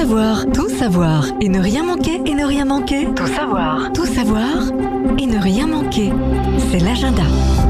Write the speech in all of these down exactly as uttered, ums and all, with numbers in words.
savoir, tout savoir et ne rien manquer et ne rien manquer. Tout savoir, tout savoir et ne rien manquer. C'est l'agenda.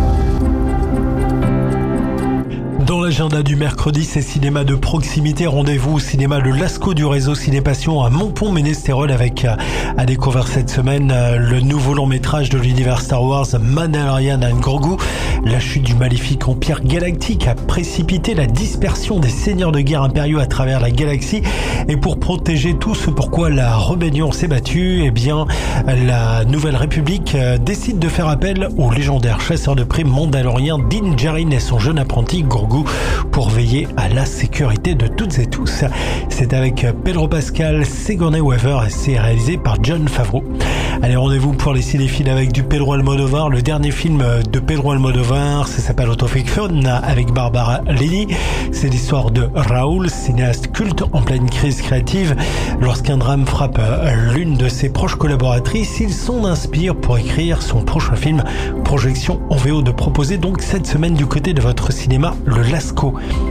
Dans l'agenda du mercredi, c'est cinéma de proximité. Rendez-vous au cinéma Le Lascaux du réseau Cinépassion à Montpont-Ménestérol avec à découvrir cette semaine le nouveau long métrage de l'univers Star Wars, Mandalorian and Grogu. La chute du maléfique empire galactique a précipité la dispersion des seigneurs de guerre impériaux à travers la galaxie. Et pour protéger tout ce pourquoi la rébellion s'est battue, eh bien, la Nouvelle République décide de faire appel au légendaire chasseur de primes mandalorien Din Djarin et son jeune apprenti Grogu pour veiller à la sécurité de toutes et tous. C'est avec Pedro Pascal, Sigourney Weaver et c'est réalisé par Jon Favreau. Allez, rendez-vous pour les cinéphiles avec du Pedro Almodovar. Le dernier film de Pedro Almodovar, ça s'appelle Autofiction avec Barbara Leni. C'est l'histoire de Raoul, cinéaste culte en pleine crise créative. Lorsqu'un drame frappe l'une de ses proches collaboratrices, il s'en inspire pour écrire son prochain film. Projection en V O de proposer donc cette semaine du côté de votre cinéma Le Lascaux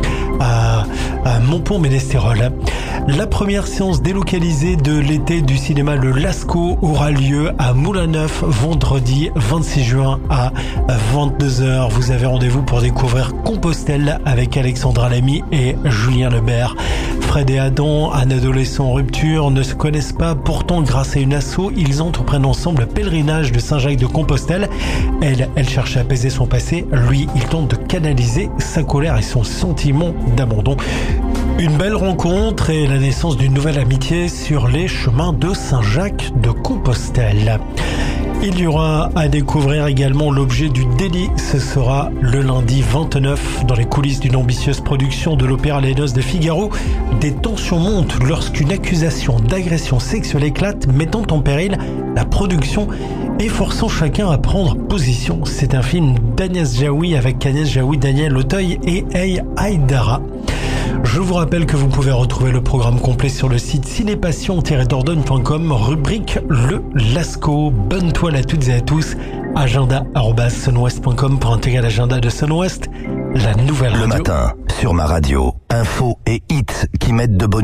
à, à Montpont-Ménestérol. La première séance délocalisée de l'été du cinéma Le Lascaux aura lieu à Moulin-Neuf vendredi vingt-six juin à vingt-deux heures. Vous avez rendez-vous pour découvrir Compostelle avec Alexandra Lamy et Julien Lebert. Fred et Adam, un adolescent en rupture, ne se connaissent pas. Pourtant, grâce à une asso, ils entreprennent ensemble le pèlerinage de Saint-Jacques de Compostelle. Elle, elle cherche à apaiser son passé. Lui, il tente de canaliser sa colère et son sentiment d'abandon. Une belle rencontre et la naissance d'une nouvelle amitié sur les chemins de Saint-Jacques de Compostelle. Il y aura à découvrir également l'objet du délit. Ce sera le lundi vingt-neuf dans les coulisses d'une ambitieuse production de l'Opéra Les Noces de Figaro. Des tensions montent lorsqu'une accusation d'agression sexuelle éclate, mettant en péril la production et forçant chacun à prendre position. C'est un film d'Agnès Jaoui avec Agnès Jaoui, Daniel Auteuil et Hey Haïdara. Je vous rappelle que vous pouvez retrouver le programme complet sur le site cinépassion tiret dordogne point com, rubrique Le Lascaux. Bonne toile à toutes et à tous. Agenda arobase sunwest point com pour intégrer l'agenda de Sunwest, la nouvelle radio. Le matin, sur ma radio, info et hits qui mettent de bonne